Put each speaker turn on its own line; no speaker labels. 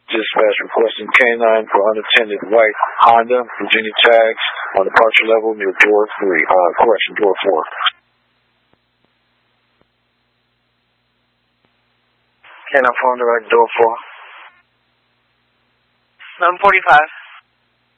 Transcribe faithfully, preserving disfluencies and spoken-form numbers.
Dispatch requesting K nine for unattended white Honda, Virginia tags on departure level near door three. Uh, correction, door four.
K nine four, direct door four.
eleven forty-five.